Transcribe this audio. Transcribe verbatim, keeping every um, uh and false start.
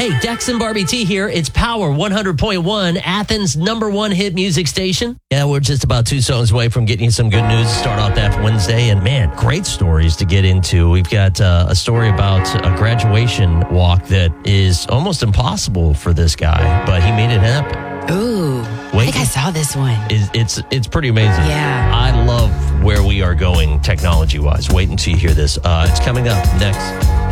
Hey, Dex and Barbie T here. It's Power one hundred point one, Athens' number one hit music station. Yeah, we're just about two songs away from getting you some good news to start off that Wednesday. And man, great stories to get into. We've got uh, a story about a graduation walk that is almost impossible for this guy, but he made it happen. Ooh, Wait, I think I saw this one. It's, it's, it's pretty amazing. Yeah. I love where we are going technology-wise. Wait until you hear this. Uh, it's coming up next.